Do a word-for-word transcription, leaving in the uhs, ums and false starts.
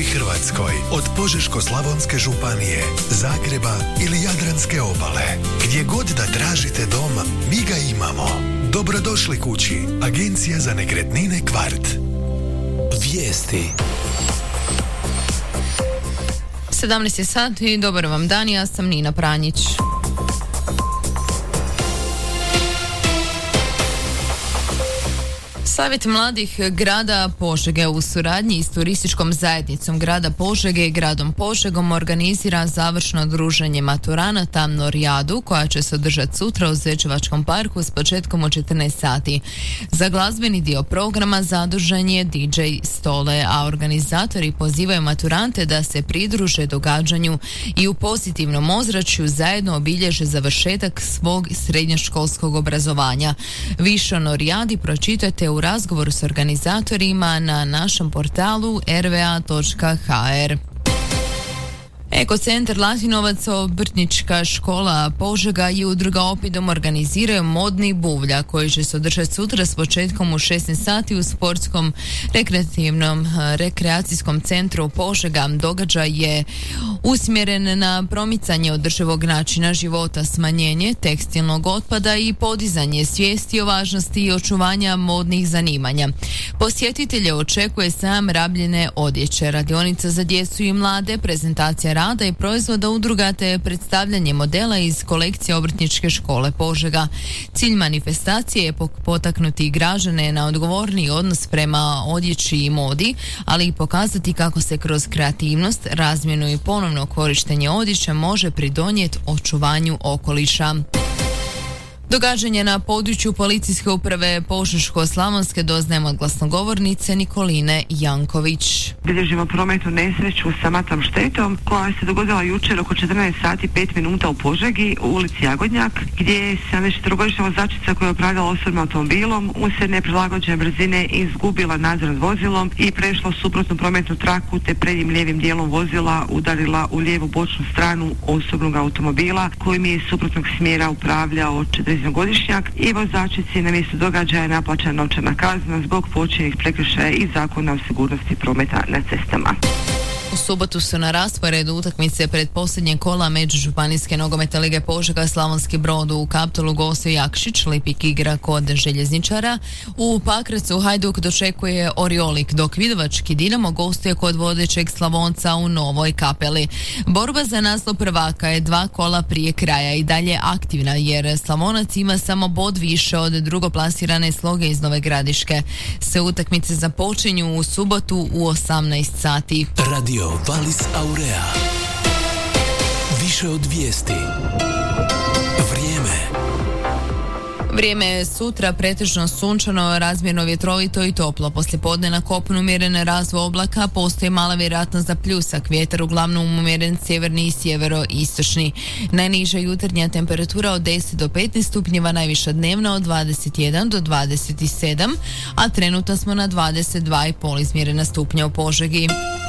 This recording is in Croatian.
Hrvatskoj, od Požeško-slavonske županije, Zagreba ili Jadranske obale. Gdje god da tražite dom, mi ga imamo. Dobrodošli kući. Agencija za nekretnine Kvart. Vijesti. sedamnaest je sat i dobar vam dan, ja sam Nina Pranjić. Savjet mladih grada Požege u suradnji s turističkom zajednicom grada Požege i gradom Požegom organizira završno druženje maturanata Norijadu koja će se održati sutra u Zečevačkom parku s početkom u četrnaest sati. Za glazbeni dio programa zadužen je D J Stole, a organizatori pozivaju maturante da se pridruže događanju i u pozitivnom ozračju zajedno obilježe završetak svog srednjoškolskog obrazovanja. Više o Norijadi pročitajte u razgovoru s organizatorima na našem portalu r v a točka h r. Ekocentar Latinovac, obrtnička škola Požega i udruga Opidom organiziraju modni buvlja koji će se održati sutra s početkom u šesnaest sati u sportskom rekreativnom rekreacijskom centru Požega. Događaj je usmjeren na promicanje održivog načina života, smanjenje tekstilnog otpada i podizanje svijesti o važnosti i očuvanja modnih zanimanja. Posjetitelje očekuje sajam rabljene odjeće, radionica za djecu i mlade, prezentacija rada i proizvoda udruga te predstavljanje modela iz kolekcije obrtničke škole Požega. Cilj manifestacije je potaknuti građane na odgovorniji odnos prema odjeći i modi, ali i pokazati kako se kroz kreativnost, razmjenu i ponovno korištenje odjeće može pridonijeti očuvanju okoliša. Događanje na području policijske uprave Požeško-slavonske doznajemo od glasnogovornice Nikoline Janković. Bilježimo prometnu nesreću sa matom štetom koja se dogodila jučer oko četrnaest sati pet minuta u Požegi u ulici Jagodnjak, gdje je sedamnaestogodišnja vozačica koja je upravljala osobnim automobilom usred neprilagođene brzine izgubila nadzor nad vozilom i prešla u suprotnu prometnu traku te prednjim lijevim dijelom vozila udarila u lijevu bočnu stranu osobnog automobila kojim je iz suprotnog smjera upravljao četrdesetgodišnjak i vozačici na mjestu događaja je naplaćena novčana kazna zbog počinjenih prekršaja iz Zakona o sigurnosti prometa na cestama. U subotu su na rasporedu utakmice pred posljednje kola Međužupanijske nogometne lige Požega. Slavonski Brod u Kaptolu gostuje Jakšić, Lipik igra kod Željezničara. U Pakracu Hajduk dočekuje Oriolik, dok Vidovački Dinamo gostuje kod vodećeg Slavonca u Novoj Kapeli. Borba za naslov prvaka je dva kola prije kraja i dalje aktivna jer Slavonac ima samo bod više od drugoplasirane Sloge iz Nove Gradiške. Sve utakmice započinju u subotu u osamnaest sati. Radio Valis Aurea. Više od vijesti. Vrijeme. Vrijeme je sutra pretežno sunčano, razmjerno vjetrovito i toplo. Poslijepodne na kopnu umjeren razvoj oblaka, postoji mala vjerojatnost za pljusak. Vjetar uglavnom umjeren sjeverni i sjeveroistočni. Najniža jutarnja temperatura od deset do petnaest stupnjeva, najviša dnevna od dvadeset jedan do dvadeset sedam, a trenutno smo na dvadeset dva i pol izmjerena stupnja u Požegi.